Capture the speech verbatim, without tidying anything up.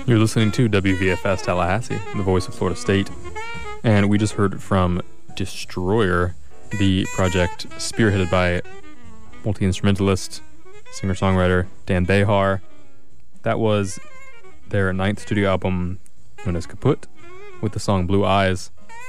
You're listening to W V F S Tallahassee, the voice of Florida State. And we just heard from Destroyer, the project spearheaded by multi-instrumentalist, singer-songwriter Dan Behar. That was their ninth studio album known as Kaput, with the song Blue Eyes.